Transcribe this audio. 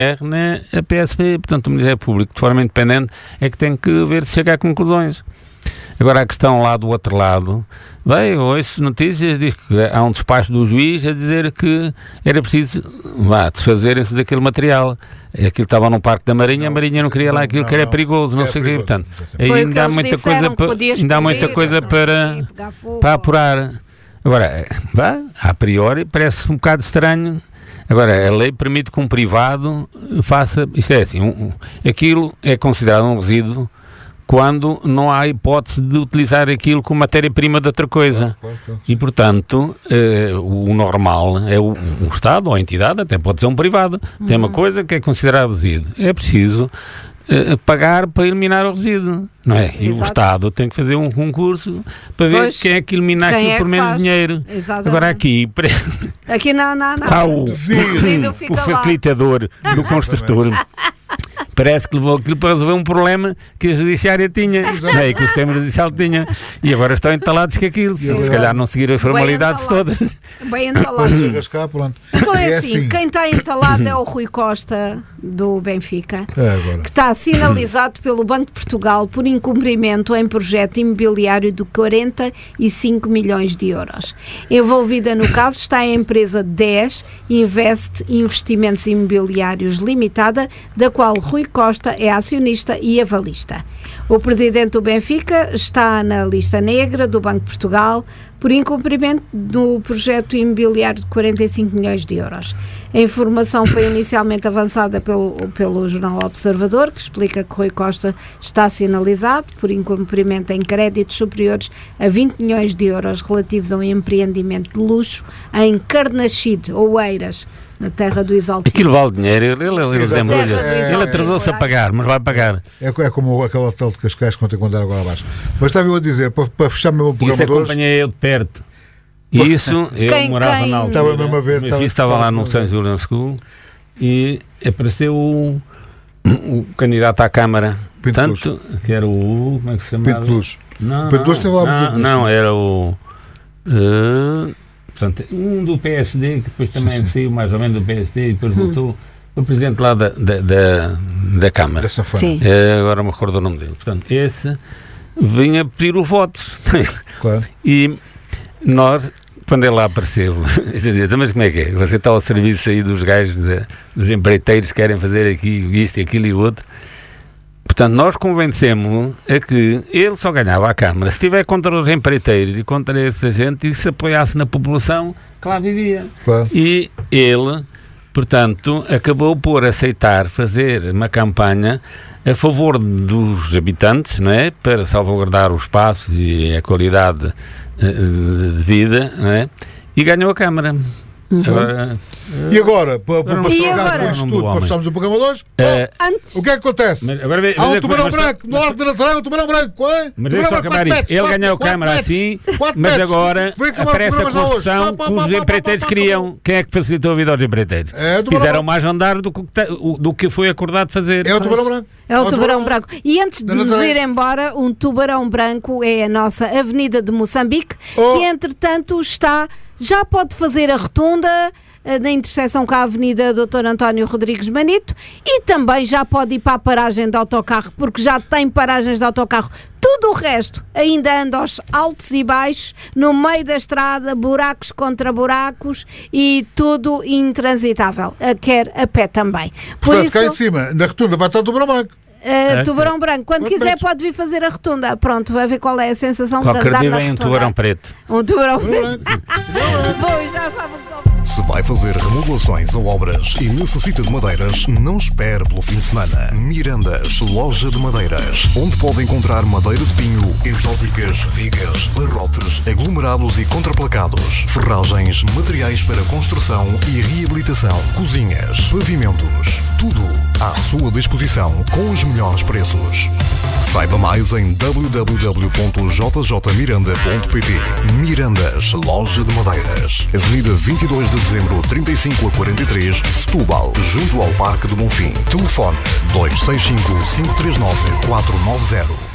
né, a PSP, portanto o Ministério Público, de forma independente, é que tem que ver se chega a conclusões. Agora a questão lá do outro lado, ouço notícias, diz que há um despacho do juiz a dizer que era preciso desfazerem-se daquele material. Aquilo estava no Parque da Marinha, a Marinha não queria lá aquilo que era perigoso, não sei o que, portanto, ainda há muita coisa para apurar. Agora, a priori parece um bocado estranho. Agora, a lei permite que um privado faça, isto é assim, aquilo é considerado um resíduo quando não há hipótese de utilizar aquilo como matéria-prima de outra coisa. Claro. E, portanto, o normal é o Estado ou a entidade, até pode ser um privado, tem uma coisa que é considerada resíduo. É preciso pagar para eliminar o resíduo, não é? E o Estado tem que fazer um concurso para ver quem é que elimina aquilo por menos dinheiro. Exatamente. Agora aqui não. Há o facilitador do construtor. Parece que levou aquilo para resolver um problema que a Judiciária tinha, e que o Sistema Judicial tinha, e agora estão entalados com aquilo, se calhar não seguir as formalidades todas. Bem entalados. Então é assim, quem está entalado é o Rui Costa, do Benfica, que está sinalizado pelo Banco de Portugal por incumprimento em projeto imobiliário de 45 milhões de euros. Envolvida no caso está a empresa 10 Invest Investimentos Imobiliários Limitada, da qual Rui Costa é acionista e avalista. O presidente do Benfica está na lista negra do Banco de Portugal por incumprimento do projeto imobiliário de 45 milhões de euros. A informação foi inicialmente avançada pelo jornal Observador, que explica que Rui Costa está sinalizado por incumprimento em créditos superiores a 20 milhões de euros relativos a um empreendimento de luxo em Carnaxide, Oeiras, na terra do Isaltino. Aquilo vale dinheiro, ele atrasou-se a pagar, mas vai pagar. É como aquele hotel de Cascais que ontem quando era agora abaixo. Mas estava eu a dizer, para fechar o meu programa. Isso acompanhei eu de perto. Isso, eu morava na altura. Meu filho estava lá no São Julian School e apareceu o candidato à Câmara. Tanto que era o. Como é que se chamava? Pinto Luz. Não, era o. Portanto, um do PSD, que depois também saiu mais ou menos do PSD e depois voltou, o presidente lá da Câmara. Agora me recordo o nome dele. Portanto, esse vinha pedir o voto. Claro. E nós, quando ele lá apareceu, mas como é que é? Você está ao serviço aí dos gajos, dos empreiteiros que querem fazer aqui isto, aquilo e outro. Portanto, nós convencemos a que ele só ganhava a Câmara se estiver contra os empreiteiros e contra essa gente e se apoiasse na população que lá vivia. Claro. E ele, portanto, acabou por aceitar fazer uma campanha a favor dos habitantes, não é? Para salvaguardar os espaços e a qualidade de vida, não é? E ganhou a Câmara. E agora, para fecharmos o programa de hoje, o que é que acontece? Há um tubarão branco, no Largo de Nazaré, um tubarão branco. Mas deixa eu acabar isto. Ele ganhou a Câmara assim, mas agora aparece a construção que os empreiteiros queriam. Quem é que facilitou a vida aos empreiteiros? Fizeram mais andar do que foi acordado fazer. É o tubarão branco. É o tubarão branco. E antes de nos ir embora, um tubarão branco é a nossa Avenida de Moçambique, que entretanto já pode fazer a rotunda na interseção com a Avenida Dr. António Rodrigues Manito e também já pode ir para a paragem de autocarro, porque já tem paragens de autocarro. Tudo o resto ainda anda aos altos e baixos, no meio da estrada, buracos contra buracos e tudo intransitável, quer a pé também. Portanto, isso, cá em cima, na rotunda, vai estar o tubarão branco. Tubarão branco, quando quiser pode vir fazer a rotunda. Pronto, vai ver qual é a sensação de andar na rotunda. Um tubarão preto. Um tubarão preto. Bom, já sabem como. Se vai fazer remodelações ou obras e necessita de madeiras, não espere pelo fim de semana. Mirandas, loja de madeiras, onde pode encontrar madeira de pinho, exóticas, vigas, barrotes, aglomerados e contraplacados, ferragens, materiais para construção e reabilitação, cozinhas, pavimentos, tudo à sua disposição com os melhores preços. Saiba mais em www.jjmiranda.pt. Mirandas, loja de madeiras, Avenida 22 de Dezembro 35 a 43, Setúbal, junto ao Parque do Bonfim. Telefone 265 539 490.